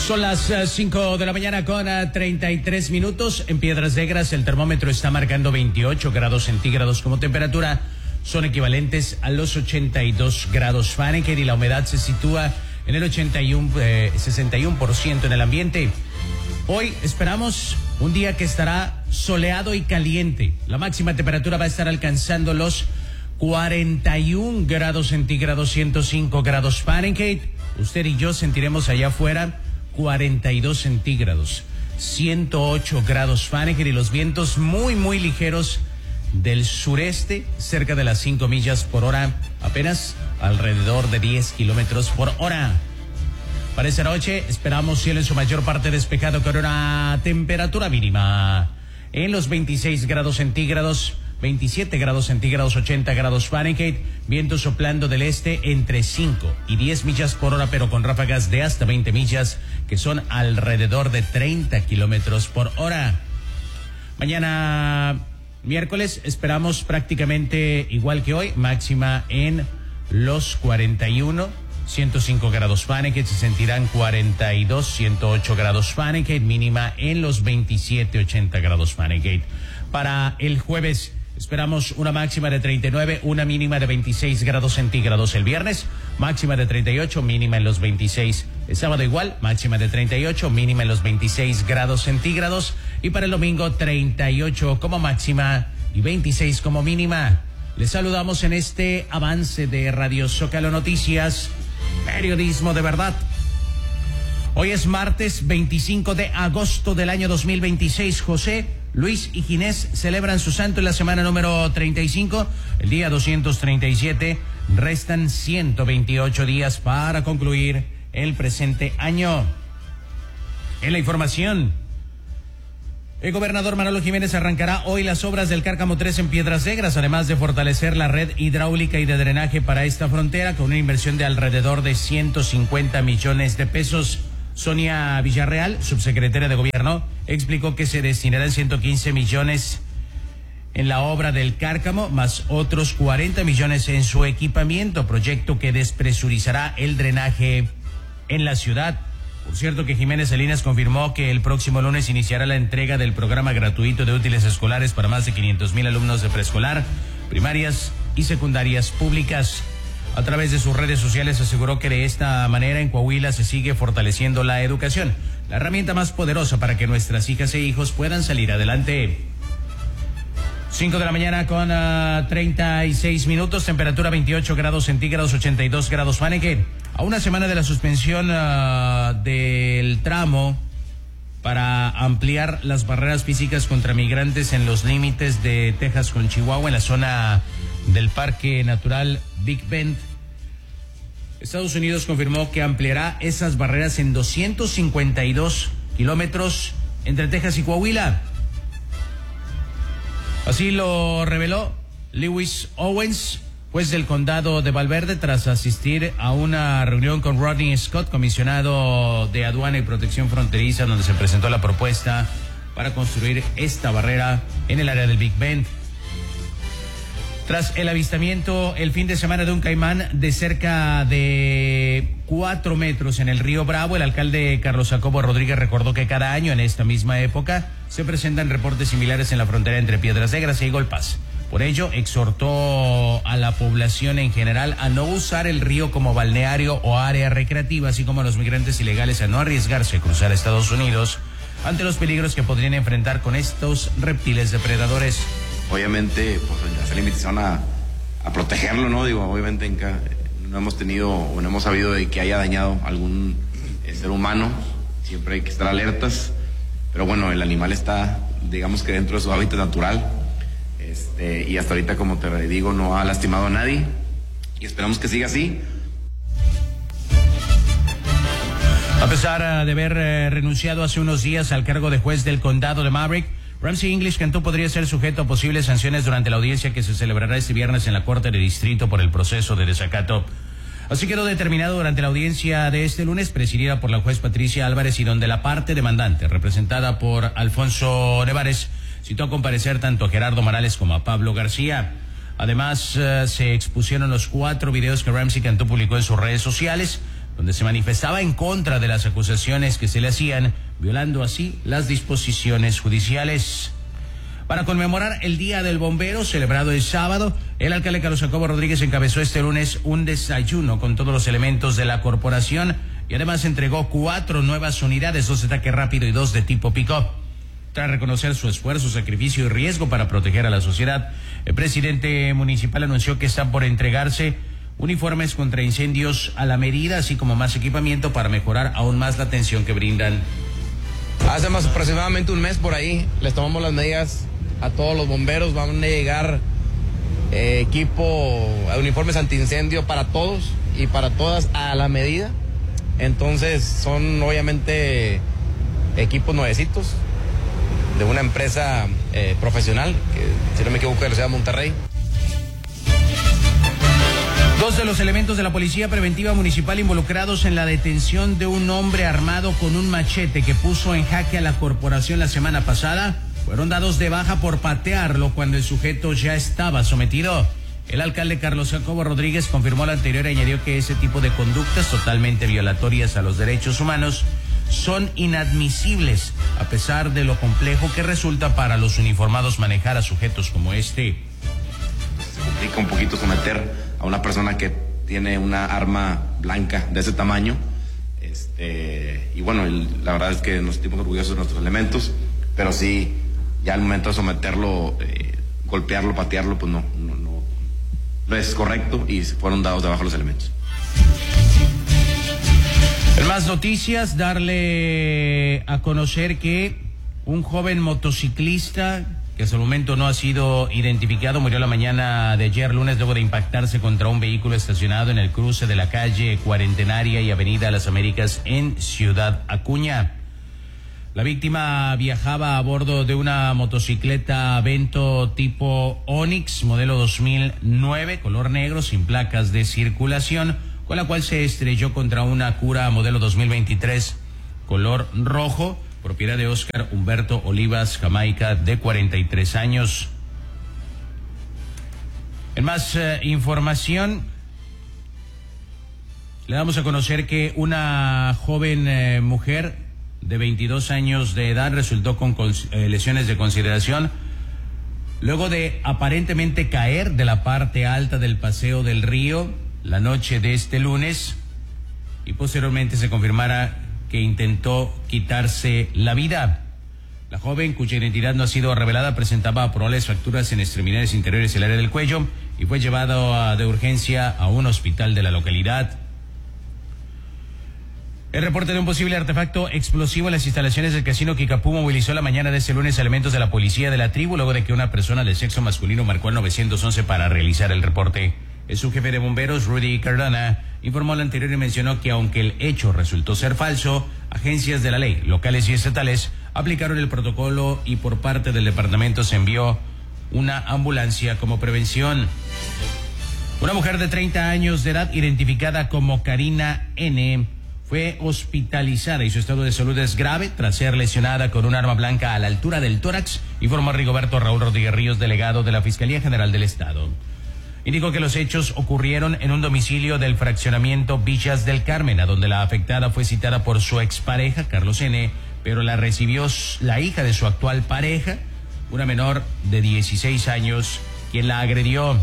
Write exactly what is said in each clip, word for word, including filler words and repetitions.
Son las cinco de la mañana con uh, treinta y tres minutos. En Piedras Negras el termómetro está marcando veintiocho grados centígrados como temperatura. Son equivalentes a los ochenta y dos grados Fahrenheit y la humedad se sitúa en el ochenta y uno, eh, sesenta y uno por ciento en el ambiente. Hoy esperamos un día que estará soleado y caliente. La máxima temperatura va a estar alcanzando los cuarenta y uno grados centígrados, ciento cinco grados Fahrenheit. Usted y yo sentiremos allá afuera cuarenta y dos centígrados, ciento ocho grados Fahrenheit y los vientos muy, muy ligeros del sureste, cerca de las cinco millas por hora, apenas alrededor de diez kilómetros por hora. Para esta noche esperamos cielo en su mayor parte despejado con una temperatura mínima en los veintiséis grados centígrados, veintisiete grados centígrados, ochenta grados Fahrenheit, viento soplando del este entre cinco y diez millas por hora, pero con ráfagas de hasta veinte millas, que son alrededor de treinta kilómetros por hora. Mañana miércoles esperamos prácticamente igual que hoy, máxima en los cuarenta y uno, ciento cinco grados Fahrenheit, se sentirán cuarenta y dos, ciento ocho grados Fahrenheit, mínima en los veintisiete, ochenta grados Fahrenheit. Para el jueves esperamos una máxima de treinta y nueve, una mínima de veintiséis grados centígrados. El viernes, máxima de treinta y ocho, mínima en los veintiséis. El sábado igual, máxima de treinta y ocho, mínima en los veintiséis grados centígrados. Y para el domingo, treinta y ocho como máxima y veintiséis como mínima. Les saludamos en este avance de Radio Zócalo Noticias, periodismo de verdad. Hoy es martes veinticinco de agosto del año dos mil veintiséis. José, Luis y Ginés celebran su santo en la semana número treinta y cinco, el día doscientos treinta y siete. Restan ciento veintiocho días para concluir el presente año. En la información, el gobernador Manolo Jiménez arrancará hoy las obras del Cárcamo tres en Piedras Negras, además de fortalecer la red hidráulica y de drenaje para esta frontera con una inversión de alrededor de ciento cincuenta millones de pesos. Sonia Villarreal, subsecretaria de Gobierno, explicó que se destinarán ciento quince millones en la obra del Cárcamo, más otros cuarenta millones en su equipamiento, proyecto que despresurizará el drenaje en la ciudad. Por cierto que Jiménez Salinas confirmó que el próximo lunes iniciará la entrega del programa gratuito de útiles escolares para más de quinientos mil alumnos de preescolar, primarias y secundarias públicas. A través de sus redes sociales aseguró que de esta manera en Coahuila se sigue fortaleciendo la educación, la herramienta más poderosa para que nuestras hijas e hijos puedan salir adelante. cinco de la mañana con uh, treinta y seis minutos, temperatura veintiocho grados centígrados, ochenta y dos grados Fahrenheit. A una semana de la suspensión uh, del tramo para ampliar las barreras físicas contra migrantes en los límites de Texas con Chihuahua en la zona del Parque Natural Big Bend, Estados Unidos confirmó que ampliará esas barreras en doscientos cincuenta y dos kilómetros entre Texas y Coahuila. Así lo reveló Lewis Owens, juez del condado de Valverde, tras asistir a una reunión con Rodney Scott, comisionado de Aduana y Protección Fronteriza, donde se presentó la propuesta para construir esta barrera en el área del Big Bend. Tras el avistamiento el fin de semana de un caimán de cerca de cuatro metros en el río Bravo, el alcalde Carlos Jacobo Rodríguez recordó que cada año en esta misma época se presentan reportes similares en la frontera entre Piedras Negras y Eagle Pass. Por ello, exhortó a la población en general a no usar el río como balneario o área recreativa, así como a los migrantes ilegales a no arriesgarse a cruzar a Estados Unidos ante los peligros que podrían enfrentar con estos reptiles depredadores. Obviamente, pues hacer la invitación a, a protegerlo, ¿no? Digo, obviamente en ca, no hemos tenido o no hemos sabido de que haya dañado algún eh, ser humano. Siempre hay que estar alertas. Pero bueno, el animal está, digamos que dentro de su hábitat natural. Este, y hasta ahorita, como te digo, no ha lastimado a nadie. Y esperamos que siga así. A pesar de haber eh, renunciado hace unos días al cargo de juez del condado de Maverick, Ramsey English Cantú podría ser sujeto a posibles sanciones durante la audiencia que se celebrará este viernes en la Corte de Distrito por el proceso de desacato. Así quedó determinado durante la audiencia de este lunes, presidida por la juez Patricia Álvarez, y donde la parte demandante, representada por Alfonso Nevares, citó a comparecer tanto a Gerardo Morales como a Pablo García. Además, uh, se expusieron los cuatro videos que Ramsey Cantú publicó en sus redes sociales, donde se manifestaba en contra de las acusaciones que se le hacían, violando así las disposiciones judiciales. Para conmemorar el Día del Bombero, celebrado el sábado, el alcalde Carlos Jacobo Rodríguez encabezó este lunes un desayuno con todos los elementos de la corporación y además entregó cuatro nuevas unidades, dos de ataque rápido y dos de tipo pick-up. Tras reconocer su esfuerzo, sacrificio y riesgo para proteger a la sociedad, el presidente municipal anunció que están por entregarse uniformes contra incendios a la medida, así como más equipamiento para mejorar aún más la atención que brindan. Hace más aproximadamente un mes por ahí les tomamos las medidas a todos los bomberos. Van a llegar eh, equipo, uniformes antiincendio para todos y para todas a la medida. Entonces son obviamente equipos nuevecitos de una empresa eh, profesional, que si no me equivoco de la ciudad de Monterrey. Dos de los elementos de la Policía Preventiva Municipal involucrados en la detención de un hombre armado con un machete que puso en jaque a la corporación la semana pasada fueron dados de baja por patearlo cuando el sujeto ya estaba sometido. El alcalde Carlos Jacobo Rodríguez confirmó lo anterior y añadió que ese tipo de conductas totalmente violatorias a los derechos humanos son inadmisibles, a pesar de lo complejo que resulta para los uniformados manejar a sujetos como este. Se complica un poquito someter a una persona que tiene una arma blanca de ese tamaño. Este, y bueno, el, la verdad es que nos sentimos orgullosos de nuestros elementos, pero sí, ya al momento de someterlo, eh, golpearlo, patearlo, pues no, no, no, no es correcto y fueron dados de baja los elementos. En más noticias, darle a conocer que un joven motociclista que hasta el momento no ha sido identificado murió la mañana de ayer lunes luego de impactarse contra un vehículo estacionado en el cruce de la calle Cuarentenaria y Avenida Las Américas en Ciudad Acuña. La víctima viajaba a bordo de una motocicleta Vento tipo Onix, modelo dos mil nueve, color negro, sin placas de circulación, con la cual se estrelló contra una Cura modelo dos mil veintitrés, color rojo, propiedad de Óscar Humberto Olivas Jamaica, de cuarenta y tres años. En más eh, información, le damos a conocer que una joven eh, mujer de veintidós años de edad resultó con eh, lesiones de consideración luego de aparentemente caer de la parte alta del Paseo del Río la noche de este lunes y posteriormente se confirmara que intentó quitarse la vida. La joven, cuya identidad no ha sido revelada, presentaba probables fracturas en extremidades interiores y el área del cuello y fue llevado de urgencia a un hospital de la localidad. El reporte de un posible artefacto explosivo en las instalaciones del Casino Kickapoo movilizó la mañana de este lunes elementos de la policía de la tribu luego de que una persona de sexo masculino marcó al nueve once para realizar el reporte. El subjefe de bomberos, Rudy Cardona, informó lo anterior y mencionó que aunque el hecho resultó ser falso, agencias de la ley, locales y estatales, aplicaron el protocolo y por parte del departamento se envió una ambulancia como prevención. Una mujer de treinta años de edad, identificada como Karina N., fue hospitalizada y su estado de salud es grave tras ser lesionada con un arma blanca a la altura del tórax, informó Rigoberto Raúl Rodríguez Ríos, delegado de la Fiscalía General del Estado. Indicó que los hechos ocurrieron en un domicilio del fraccionamiento Villas del Carmen, a donde la afectada fue citada por su expareja, Carlos N., pero la recibió la hija de su actual pareja, una menor de dieciséis años, quien la agredió.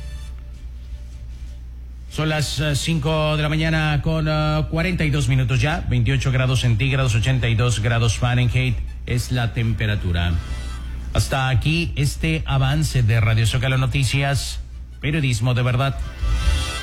Son las cinco de la mañana con uh, cuarenta y dos minutos ya, veintiocho grados centígrados, ochenta y dos grados Fahrenheit es la temperatura. Hasta aquí este avance de Radio Zócalo Noticias, periodismo de verdad.